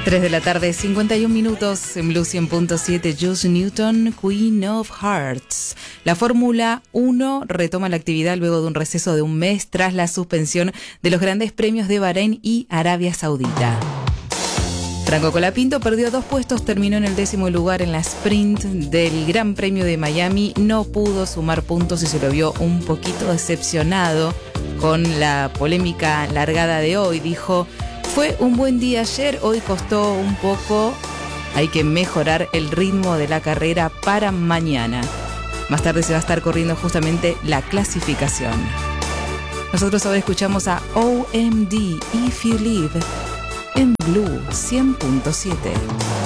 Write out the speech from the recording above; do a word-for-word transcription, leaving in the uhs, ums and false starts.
tres de la tarde, cincuenta y un minutos en Blue cien punto siete. Juice Newton, Queen of Hearts. La Fórmula uno retoma la actividad luego de un receso de un mes tras la suspensión de los grandes premios de Bahrein y Arabia Saudita. Franco Colapinto perdió dos puestos, terminó en el décimo lugar en la sprint del Gran Premio de Miami, no pudo sumar puntos y se lo vio un poquito decepcionado con la polémica largada de hoy. Dijo: fue un buen día ayer, hoy costó un poco, hay que mejorar el ritmo de la carrera para mañana. Más tarde se va a estar corriendo justamente la clasificación. Nosotros ahora escuchamos a O M D, If You Live, en Blue cien punto siete.